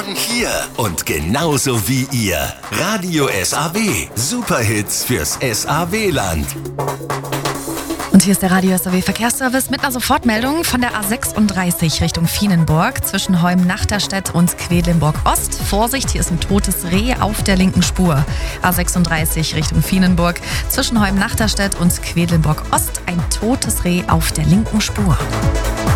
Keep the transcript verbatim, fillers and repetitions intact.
morgen hier und genauso wie ihr. Radio S A W. Superhits fürs S A W-Land. Und hier ist der Radio S A W Verkehrsservice mit einer Sofortmeldung von der A sechsunddreißig Richtung Vienenburg zwischen Heum-Nachterstedt und Quedlinburg-Ost. Vorsicht, hier ist ein totes Reh auf der linken Spur. A sechsunddreißig Richtung Vienenburg zwischen Heum-Nachterstedt und Quedlinburg-Ost ein totes Reh auf der linken Spur.